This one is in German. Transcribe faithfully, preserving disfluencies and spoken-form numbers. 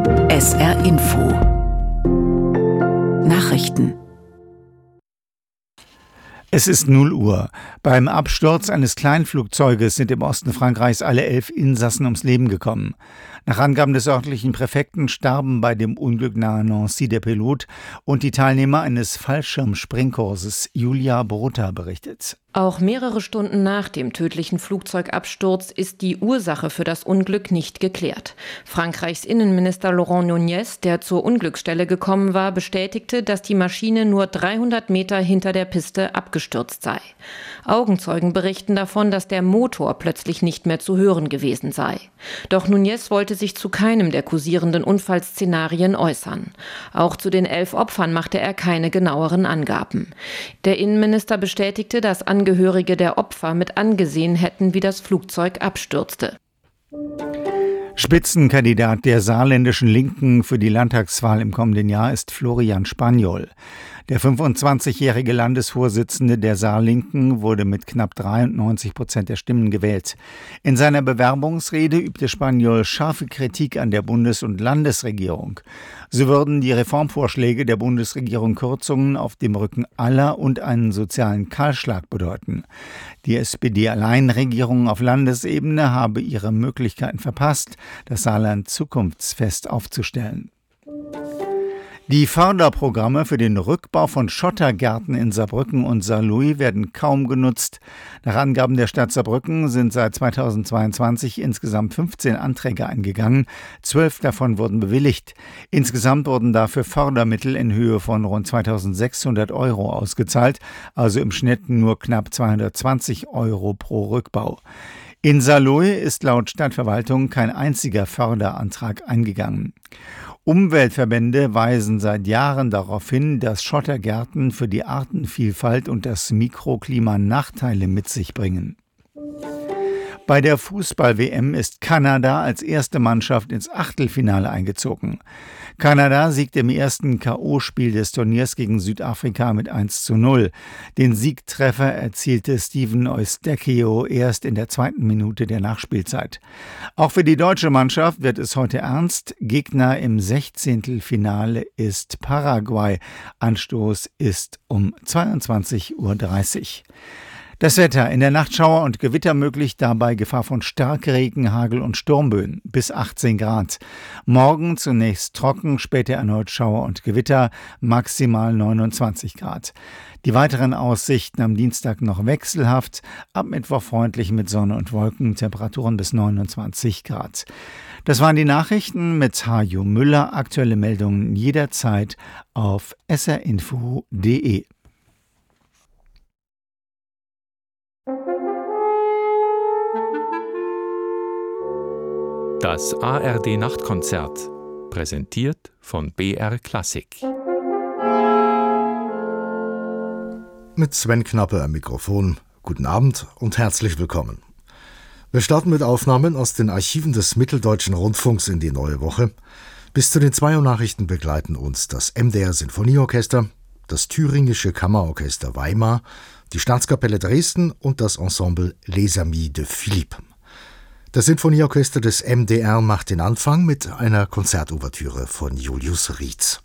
S R Info Nachrichten. Es ist null Uhr. Beim Absturz eines Kleinflugzeuges sind im Osten Frankreichs alle elf Insassen ums Leben gekommen. Nach Angaben des örtlichen Präfekten starben bei dem Unglück nahe Nancy der Pilot und die Teilnehmer eines Fallschirmspringkurses. Julia Borutta berichtet. Auch mehrere Stunden nach dem tödlichen Flugzeugabsturz ist die Ursache für das Unglück nicht geklärt. Frankreichs Innenminister Laurent Nunez, der zur Unglücksstelle gekommen war, bestätigte, dass die Maschine nur dreihundert Meter hinter der Piste abgestürzt sei. Augenzeugen berichten davon, dass der Motor plötzlich nicht mehr zu hören gewesen sei. Doch Nunez wollte sich zu keinem der kursierenden Unfallszenarien äußern. Auch zu den elf Opfern machte er keine genaueren Angaben. Der Innenminister bestätigte, dass Angehörige der Opfer mit angesehen hätten, wie das Flugzeug abstürzte. Spitzenkandidat der saarländischen Linken für die Landtagswahl im kommenden Jahr ist Florian Spanjol. Der fünfundzwanzigjährige Landesvorsitzende der Saarlinken wurde mit knapp dreiundneunzig Prozent der Stimmen gewählt. In seiner Bewerbungsrede übte Spanjol scharfe Kritik an der Bundes- und Landesregierung. So würden die Reformvorschläge der Bundesregierung Kürzungen auf dem Rücken aller und einen sozialen Kahlschlag bedeuten. Die S P D-Alleinregierung auf Landesebene habe ihre Möglichkeiten verpasst, das Saarland zukunftsfest aufzustellen. Die Förderprogramme für den Rückbau von Schottergärten in Saarbrücken und Saarlouis werden kaum genutzt. Nach Angaben der Stadt Saarbrücken sind seit zweitausendzweiundzwanzig insgesamt fünfzehn Anträge eingegangen. Zwölf davon wurden bewilligt. Insgesamt wurden dafür Fördermittel in Höhe von rund zweitausendsechshundert Euro ausgezahlt, also im Schnitt nur knapp zweihundertzwanzig Euro pro Rückbau. In Saarlouis ist laut Stadtverwaltung kein einziger Förderantrag eingegangen. Umweltverbände weisen seit Jahren darauf hin, dass Schottergärten für die Artenvielfalt und das Mikroklima Nachteile mit sich bringen. Bei der Fußball-W M ist Kanada als erste Mannschaft ins Achtelfinale eingezogen. Kanada siegte im ersten K O-Spiel des Turniers gegen Südafrika mit eins zu null. Den Siegtreffer erzielte Steven Eustáquio erst in der zweiten Minute der Nachspielzeit. Auch für die deutsche Mannschaft wird es heute ernst. Gegner im Sechzehntelfinale ist Paraguay. Anstoß ist um zweiundzwanzig Uhr dreißig. Das Wetter: in der Nacht Schauer und Gewitter möglich, dabei Gefahr von Starkregen, Hagel und Sturmböen, bis achtzehn Grad. Morgen zunächst trocken, später erneut Schauer und Gewitter, maximal neunundzwanzig Grad. Die weiteren Aussichten am Dienstag noch wechselhaft, ab Mittwoch freundlich mit Sonne und Wolken, Temperaturen bis neunundzwanzig Grad. Das waren die Nachrichten mit Hajo Müller. Aktuelle Meldungen jederzeit auf s r info punkt d e. Das A R D-Nachtkonzert, präsentiert von B R Klassik. Mit Sven Knappe am Mikrofon. Guten Abend und herzlich willkommen. Wir starten mit Aufnahmen aus den Archiven des Mitteldeutschen Rundfunks in die neue Woche. Bis zu den zwei Uhr Nachrichten begleiten uns das M D R-Sinfonieorchester, das Thüringische Kammerorchester Weimar, die Staatskapelle Dresden und das Ensemble Les Amis de Philippe. Das Sinfonieorchester des M D R macht den Anfang mit einer Konzertouvertüre von Julius Rietz.